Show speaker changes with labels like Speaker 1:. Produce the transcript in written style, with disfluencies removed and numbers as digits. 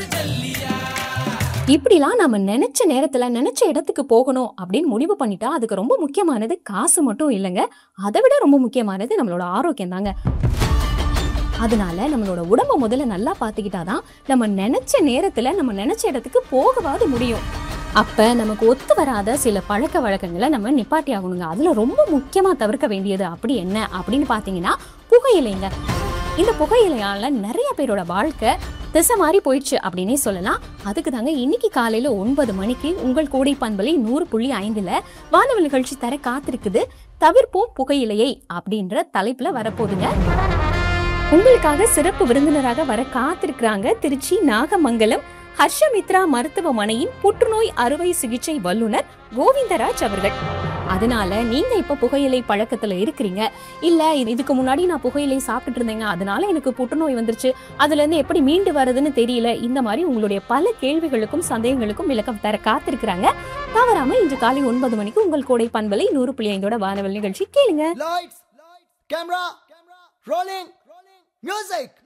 Speaker 1: இப்படிலாம் நம்ம நினைச்ச நேரத்துல நினைச்ச இடத்துக்கு போகணும் அப்படின்னு முடிவு பண்ணிட்டா அதுக்கு ரொம்ப முக்கியமானது காசு மட்டும் இல்லைங்க. அதை விட ரொம்ப முக்கியமானது நம்மளோட ஆரோக்கியம் தாங்க. அதனால நம்மளோட உடம்ப முதல்ல நல்லா பார்த்துக்கிட்டாதான் நம்ம நினைச்ச நேரத்துல நம்ம நினைச்ச இடத்துக்கு போகவாது முடியும். அப்ப நமக்கு ஒத்து வராத சில பழக்க வழக்கங்களை நம்ம நிப்பாட்டி ஆகணுங்க. அதுல ரொம்ப முக்கியமா தவிர்க்க வேண்டியது அப்படி என்ன அப்படின்னு பாத்தீங்கன்னா புகையிலைங்க. இந்த புகையிலையால நிறைய பேரோட வாழ்க்கை திசை மாறி போயிடுச்சு அப்படின்னே சொல்லலாம். அதுக்கு தாங்க இன்னைக்கு காலையில 9 மணிக்கு உங்கள் கோடை பண்பலை 100.5 வானவெளி நிகழ்ச்சி தர காத்திருக்குது. தவிர்ப்போம் புகையிலையை அப்படின்ற தலைப்புல வரப்போகுதுங்க. உங்களுக்காக சிறப்பு விருந்தினராக வர காத்திருக்கிறாங்க திருச்சி நாகமங்கலம் ஹர்ஷமித்ரா மருத்துவமனையின் புற்றுநோய் அறுவை சிகிச்சை வல்லுநர் கோவிந்தராஜ் அவர்கள். அதனால நீங்க இப்ப புகையிலை பழக்கத்துல இருக்கிறீங்க, இல்ல இதுக்கு முன்னாடி நான் புகையிலை சாப்பிட்டு இருந்தேங்க, அதனால எனக்கு புற்றுநோய் வந்துருச்சு, அதுல இருந்து எப்படி மீண்டு வர்றதுன்னு தெரியல, இந்த மாதிரி உங்களுடைய பல கேள்விகளுக்கும் சந்தேகங்களுக்கும் விளக்கம் தர காத்திருக்கிறாங்க. தவறாம இன்று காலை 9 மணிக்கு உங்கள் கோடை பண்பலை 100.5 வானவெளி நிகழ்ச்சி கேளுங்க.
Speaker 2: Lights, camera, rolling, music.